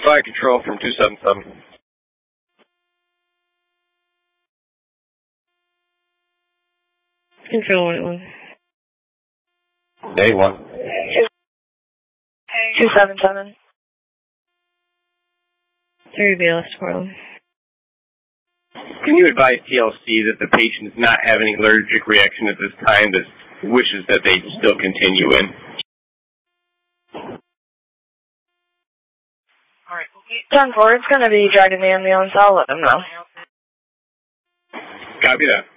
Fire control from 277. Control 181. Day 1. 277. 3 BLS Portland. Can you advise TLC that the patient is not having an allergic reaction at this time, that wishes that they still continue in? Alright. 10-4, it's going to be dragging the ambulance. I'll let them know. Copy that.